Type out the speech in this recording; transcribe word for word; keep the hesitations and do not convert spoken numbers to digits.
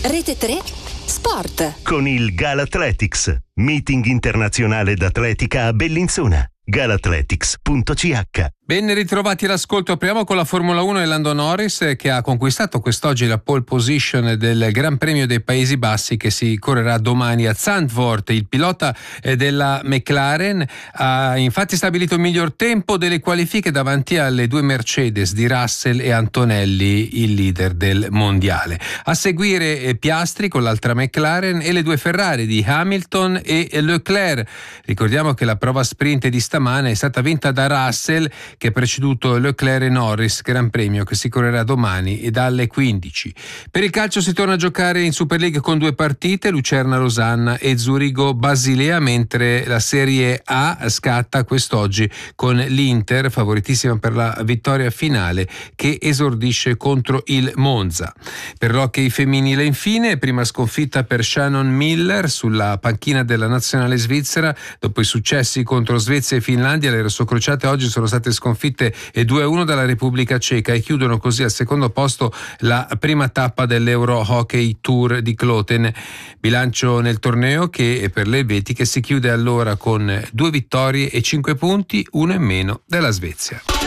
Rete tre Sport. Con il Galathletics, meeting internazionale d'atletica a Bellinzona. galathletics punto c h. Ben ritrovati all'ascolto. Apriamo con la Formula uno e Lando Norris, che ha conquistato quest'oggi la pole position del Gran Premio dei Paesi Bassi, che si correrà domani a Zandvoort. Il pilota della McLaren ha infatti stabilito il miglior tempo delle qualifiche davanti alle due Mercedes di Russell e Antonelli, il leader del mondiale. A seguire Piastri con l'altra McLaren e le due Ferrari di Hamilton e Leclerc. Ricordiamo che la prova sprint di stamane è stata vinta da Russell, che ha preceduto Leclerc e Norris, Gran Premio che si correrà domani e dalle quindici. Per il calcio si torna a giocare in Super League con due partite, Lucerna-Losanna e Zurigo-Basilea, mentre la Serie A scatta quest'oggi con l'Inter, favoritissima per la vittoria finale, che esordisce contro il Monza. Per l'hockey femminile infine, prima sconfitta per Shannon Miller sulla panchina della nazionale svizzera. Dopo i successi contro Svezia e Finlandia, le rossocrociate oggi sono state sconfitte due a uno dalla Repubblica Ceca e chiudono così al secondo posto la prima tappa dell'Euro Hockey Tour di Kloten. Bilancio nel torneo che per le elvetiche si chiude allora con due vittorie e cinque punti, uno in meno della Svezia.